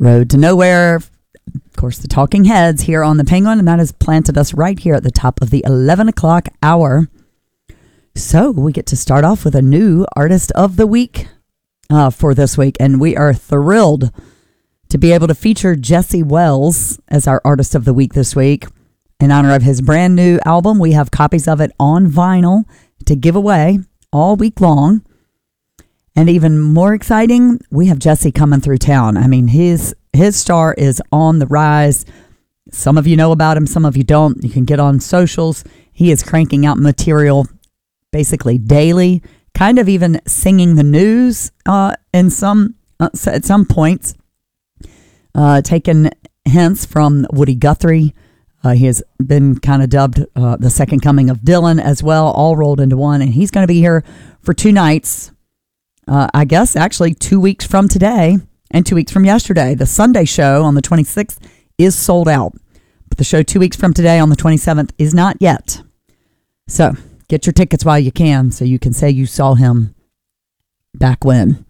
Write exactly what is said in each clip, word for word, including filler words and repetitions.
Road to Nowhere. Of course, the Talking Heads here on the Penguin, and that has planted us right here at the top of the eleven o'clock hour. So we get to start off with a new Artist of the Week uh, for this week, and we are thrilled to be able to feature Jesse Wells as our Artist of the Week this week. In honor of his brand new album, we have copies of it on vinyl to give away all week long. And even more exciting, we have Jesse coming through town. I mean, his his star is on the rise. Some of you know about him, some of you don't. You can get on socials. He is cranking out material basically daily, kind of even singing the news uh, in some uh, at some points, uh, taking hints from Woody Guthrie. Uh, he has been kind of dubbed uh, the second coming of Dylan as well, all rolled into one. And he's going to be here for two nights. Uh, I guess actually two weeks from today and two weeks from yesterday. The Sunday show on the twenty-sixth is sold out. But the show two weeks from today on the twenty-seventh is not yet. So get your tickets while you can so you can say you saw him back when.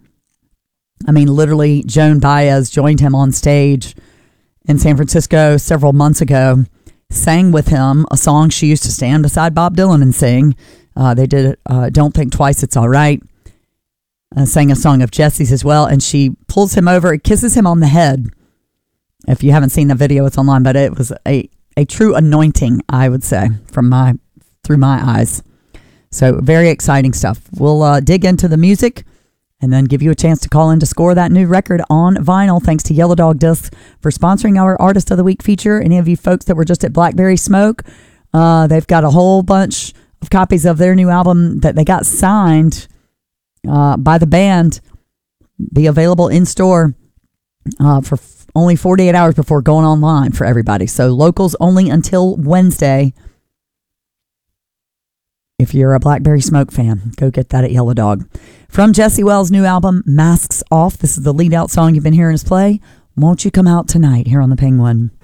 I mean, literally, Joan Baez joined him on stage in San Francisco several months ago, sang with him a song she used to stand beside Bob Dylan and sing. Uh, they did uh, Don't Think Twice, It's All Right. Uh, sang a song of Jesse's as well, and she pulls him over and kisses him on the head. If you haven't seen the video, it's online, but it was a, a true anointing, I would say, from my through my eyes. So very exciting stuff. We'll uh, dig into the music and then give you a chance to call in to score that new record on vinyl. Thanks to Yellow Dog Discs for sponsoring our Artist of the Week feature. Any of you folks that were just at Blackberry Smoke, uh, they've got a whole bunch of copies of their new album that they got signed Uh, by the band, be available in store uh, for f- only forty-eight hours before going online for everybody. So locals only until Wednesday. If you're a Blackberry Smoke fan, go get that at Yellow Dog. From Jesse Wells' new album, Masks Off, this is the lead out song you've been hearing us play. Won't you come out tonight here on the Penguin?